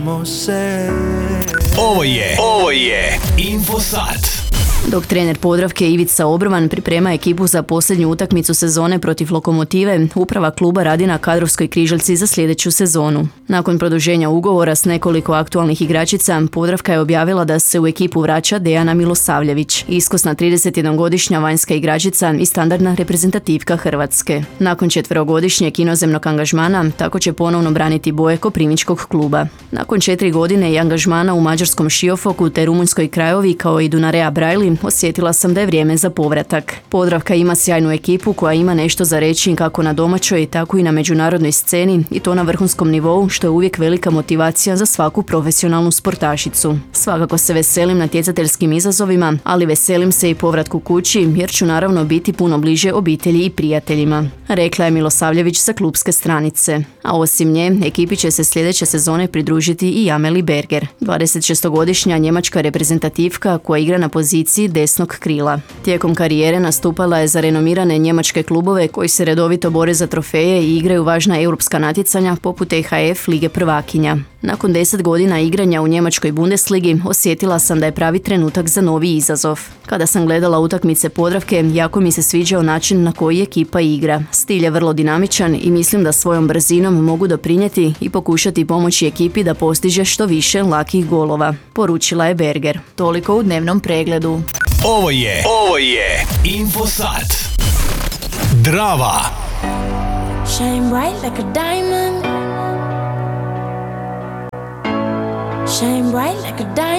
Ovo je Infosat. Dok trener Podravke Ivica Obrovan priprema ekipu za posljednju utakmicu sezone protiv Lokomotive, uprava kluba radi na kadrovskoj križaljci za sljedeću sezonu. Nakon produženja ugovora s nekoliko aktualnih igračica, Podravka je objavila da se u ekipu vraća Dejana Milosavljević, iskusna 31-godišnja vanjska igračica i standardna reprezentativka Hrvatske. Nakon 4-godišnjeg inozemnog angažmana, tako će ponovno braniti boje koprivničkog kluba. Nakon 4 godine i angažmana u mađarskom Šiofoku te rumunjskoj Krajovi kao i Dunarea Brajli, osjetila sam da je vrijeme za povratak. Podravka ima sjajnu ekipu koja ima nešto za reći kako na domaćoj, tako i na međunarodnoj sceni i to na vrhunskom nivou, što je uvijek velika motivacija za svaku profesionalnu sportašicu. Svakako se veselim natjecateljskim izazovima, ali veselim se i povratku kući jer ću naravno biti puno bliže obitelji i prijateljima, rekla je Milosavljević sa klubske stranice. A osim nje, ekipi će se sljedeće sezone pridružiti i Amelie Berger, 26-godišnja njemačka reprezentativka koja igra na poziciji desnog krila. Tijekom karijere nastupala je za renomirane njemačke klubove koji se redovito bore za trofeje i igraju važna europska natjecanja poput EHF Lige prvakinja. Nakon 10 godina igranja u njemačkoj Bundesligi osjetila sam da je pravi trenutak za novi izazov. Kada sam gledala utakmice Podravke, jako mi se sviđao način na koji ekipa igra. Stil je vrlo dinamičan i mislim da svojom brzinom mogu doprinijeti i pokušati pomoći ekipi da postiže što više lakih golova, poručila je Berger. Toliko u dnevnom pregledu. Ovo je Infosat. Drava. Shine bright like a diamond. Shine bright like a diamond.